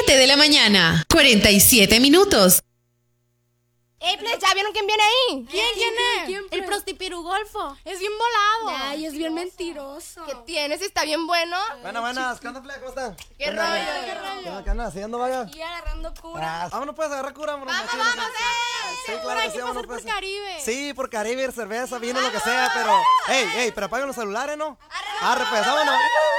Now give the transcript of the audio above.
7 de la mañana, 47 minutos. Plebes, ¿ya vieron quién viene ahí? ¿Quién es? El prostipirugolfo. Es bien volado. Ay, es bien mentiroso. ¿Qué tienes? ¿Está bien bueno? Buenas, ¿qué onda, plebe? ¿Cómo están? ¿Qué rollo? ¿Qué andas haciendo, vaya? Y agarrando cura. Vámonos, pues, a agarrar cura. Vamos, vamos, Sí, Por claro que aquí sí, pasar vámonos, por pues. Caribe. Sí, por Caribe, cerveza, vino, lo que sea, pero... Ey, pero apaguen los celulares, ¿no? Arre, pues, vámonos.